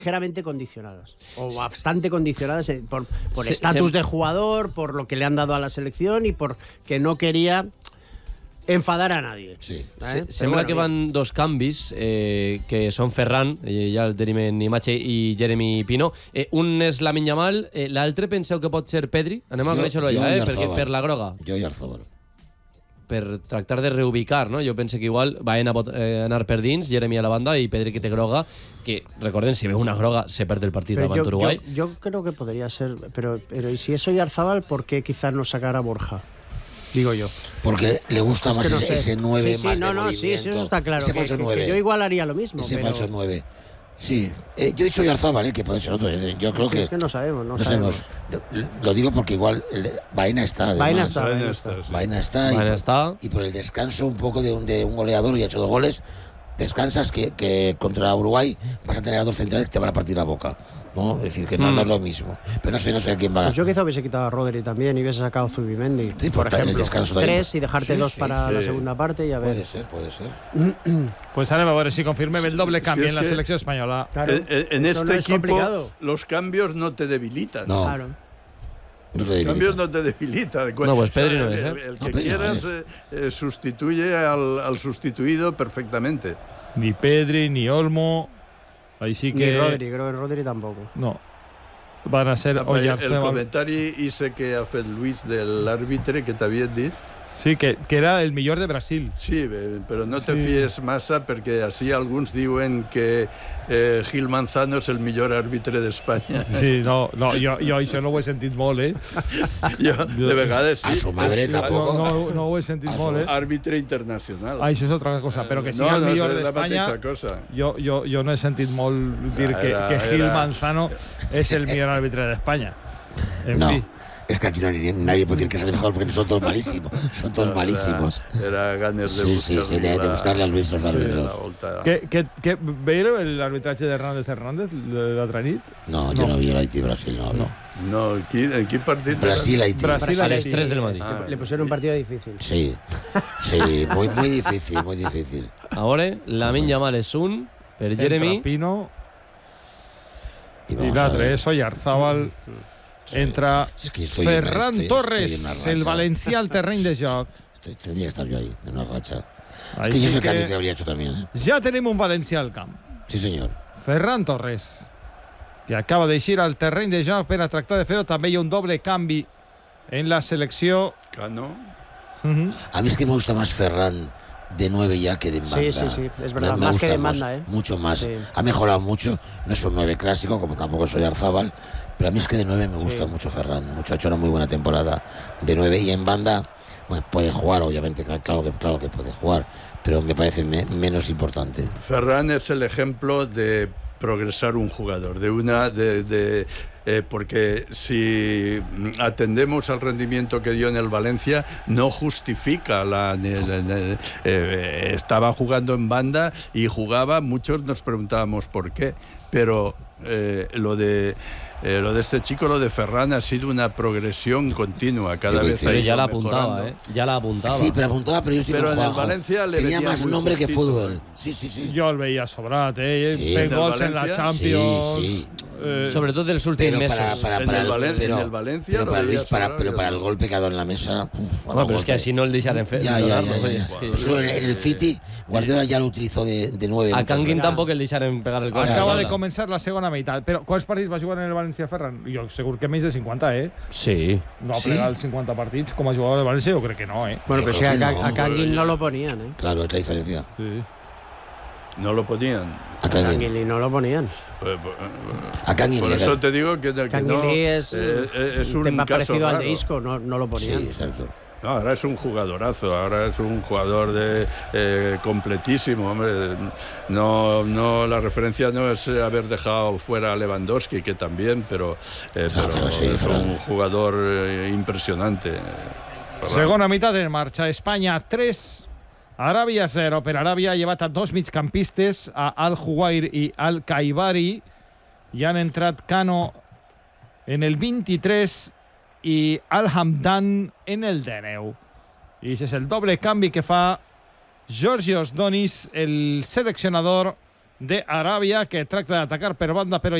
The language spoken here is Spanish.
ligeramente condicionadas, o bastante condicionadas por estatus de jugador, por lo que le han dado a la selección y por que no quería enfadar a nadie. Sí. Sembla que van dos canvis, que són Ferran, ja el tenim en imatge, i Jeremy Pino. Un és Lamine Yamal, l'altre penseu que pot ser Pedri? Anem a conèixer-lo allà, perquè per la groga. Jo i Arzabal. Per tractar de reubicar, no? Jo penso que igual va anar per dins, Jeremy a la banda i Pedri que té groga, que recorden, si ve una groga se perd el partit davant Uruguai. Yo creo que podría ser, pero y si es Oyarzabal, ¿por qué quizás no sacar a Borja? Digo yo. Porque le gusta más ese 9 sí, más de movimiento. Sí, eso está claro. Ese falso 9. Que yo igual haría lo mismo. Ese falso 9. Sí. Yo he dicho Oyarzabal, que puede ser otro. Yo creo que... Es que no sabemos. Lo digo porque igual Baena está. Baena está. Y por el descanso un poco de un goleador y ha hecho 2 goles, descansas que contra Uruguay vas a tener a 2 centrales que te van a partir la boca. ¿No? Es decir, que no es lo mismo. Pero no sé a quién va. Pues yo quizá hubiese quitado a Rodri también y hubiese sacado a Zubimendi. Sí, por ejemplo, el descanso 3 y dejarte 2 para la segunda parte y a ver. Puede ser. Pues anem a veure si confirmem el doble canvi en la selecció espanyola. Claro, en este equipo los cambios no te debilitan. No. Claro. No los cambios no te debilitan. No, pues Pedri no es, El que quieras sustituye al sustituido perfectamente. Ni Pedri, ni Olmo. Així que... Ni Rodri, creo que Rodri tampoco. No. Van a ser el comentari ese que ha fet Luis de l'àrbitre que t'havia dit. Sí, que era el millor de Brasil. Sí, però no te fies massa perquè així alguns diuen que Gil Manzano és el millor àrbitre d'Espanya. Sí, no, jo això no ho he sentit molt, Jo, de vegades sí. A su madre tampoco. No ho he sentit molt, Àrbitre internacional. Això és altra cosa, però que sigui el millor d'Espanya, jo no he sentit molt dir que Gil Manzano és el millor àrbitre d'Espanya. En fi. Es que aquí nadie puede decir que es el mejor porque son todos malísimos. Son todos malísimos. Era ganes de buscarle al Luis los árbitros. ¿Qué veieu l'arbitratge d'Hernández l'altra nit? No, yo no vi el Haití-Brasil, no. ¿En qué partido? Brasil-Haití. A las 3 del matí. Le pusieron un partido difícil. Sí, muy difícil. Ahora, Lamine Yamal és un, per Jeremy. Pino. I l'altre és Oyarzabal. Entra Ferran Torres, el valencià al terreny de joc. Tendría que estar yo ahí, en una racha. Es que yo sé que habría hecho también. Ja tenim un valencià al camp. Sí, señor. Ferran Torres, que acaba d'eixir al terreny de joc per a tractar de fer-ho. També hi ha un doble canvi en la selecció. Cano. A mí es que me gusta más Ferran de 9 ya que de en banda. Sí, es verdad, más que de en banda, mucho más. Sí. Ha mejorado mucho, no es un 9 clásico, como tampoco soy Oyarzabal, pero a mí es que de 9 me gusta mucho Ferran, ha hecho una muy buena temporada de 9 y en banda, bueno, puede jugar, obviamente, claro que puede jugar, pero me parece menos importante. Ferran es el ejemplo de progresar un jugador, porque si atendemos al rendimiento que dio en el Valencia, no justifica estaba jugando en banda y jugaba, muchos nos preguntábamos por qué, pero lo de este chico, lo de Ferran, ha sido una progresión continua cada vez. Pero ya la apuntaba, ya la apuntaba. Sí, pero yo estoy pero con en el Juanjo. Valencia tenía más nombre que fútbol. Sí. Jo el veia sobrat, Sí. Fent gols en la Champions. Sí. Sobretot dels últims mesos. En el Valencia pero para el golpe que ha dado en la mesa. Bueno, pero es que así no el deixaren fer. Ya. En el City, Guardiola ya lo utilizó de 9. A Canguin tampoc el deixaren pegar el gol. Acaba de començar la segona meitat. Però quants partits va jugar en el València, Ferran? Jo segur que menys de 50, Sí. No ha plegat els 50 partits com a jugador del València, jo crec que no, Bueno, pero si a Canguin no lo ponían, Claro, es la diferencia. Sí. No lo ponían. A Canguin y no lo ponían. A Canguin. Por eso te digo que no, es un tema caso parecido raro. al de Isco, no lo ponían. Sí, exacto. No, ahora es un jugadorazo, ahora es un jugador completísimo, hombre. No, la referencia no es haber dejado fuera a Lewandowski, que también, pero es un jugador impresionante. Segona meitat en marxa. Espanya 3, Aràbia 0. Per Aràbia ha llevat a 2 migcampistes, a Al-Huwair i Al-Kaibari, i han entrat Cano en el 23 i Al-Hamdan en el 19. I aquest és el doble canvi que fa Georgios Donis, el seleccionador de Aràbia, que tracta d'atacar per banda, però